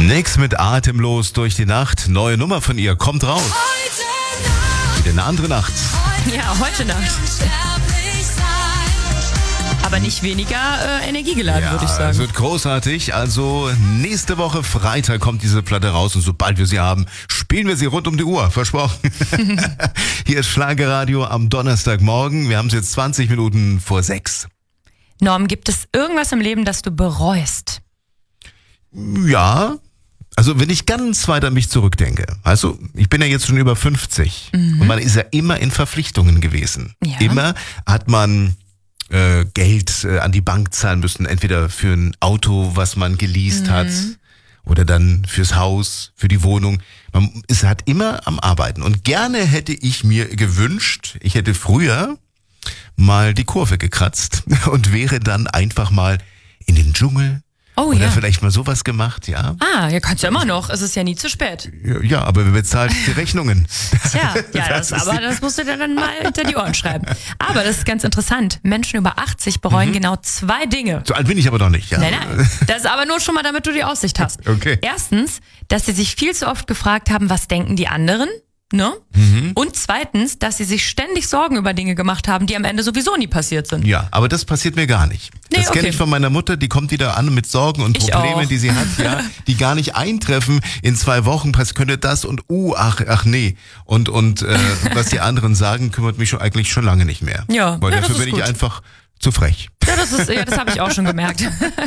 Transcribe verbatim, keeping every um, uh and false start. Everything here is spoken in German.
Nix mit atemlos durch die Nacht. Neue Nummer von ihr kommt raus. Wieder eine andere Nacht. Ja, heute Nacht. Aber nicht weniger äh, energiegeladen, Ja, würde ich sagen. es wird großartig. Also nächste Woche Freitag kommt diese Platte raus und sobald wir sie haben, spielen wir sie rund um die Uhr. Versprochen. Hier ist Schlagerradio am Donnerstagmorgen. Wir haben es jetzt zwanzig Minuten vor sechs. Norm, gibt es irgendwas im Leben, das du bereust? Ja, also wenn ich ganz weit an mich zurückdenke. Also ich bin ja jetzt schon über fünfzig mhm. und man ist ja immer in Verpflichtungen gewesen. Ja. Immer hat man äh, Geld äh, an die Bank zahlen müssen, entweder für ein Auto, was man geleast mhm. hat, oder dann fürs Haus, für die Wohnung. Man ist halt immer am Arbeiten. Und gerne hätte ich mir gewünscht, ich hätte früher mal die Kurve gekratzt und wäre dann einfach mal in den Dschungel. Oh, Oder ja. vielleicht mal sowas gemacht, ja. Ah, ja, kannst du immer noch. Es ist ja nie zu spät. Ja, ja, aber wer bezahlt die Rechnungen? Tja, ja, das, Das ist aber die- das musst du dir dann mal hinter die Ohren schreiben. Aber das ist ganz interessant. Menschen über achtzig bereuen Mhm. genau zwei Dinge. So alt bin ich aber doch nicht, ja. Nein, nein. Das ist aber nur schon mal, damit du die Aussicht hast. Okay. Erstens, dass sie sich viel zu oft gefragt haben, was denken die anderen? Ne? Mhm. Und zweitens, dass sie sich ständig Sorgen über Dinge gemacht haben, die am Ende sowieso nie passiert sind. Ja, aber das passiert mir gar nicht. Nee, das kenne okay. ich von meiner Mutter, die kommt wieder an mit Sorgen und Ich Problemen, auch. die sie hat, ja, die gar nicht eintreffen. In zwei Wochen pass könnte das und uh, ach, ach nee. Und und äh, was die anderen sagen, kümmert mich schon eigentlich schon lange nicht mehr. Ja, Weil ja, das dafür ist bin ich gut. einfach zu frech. Ja, das ist, ja, das habe ich auch schon gemerkt.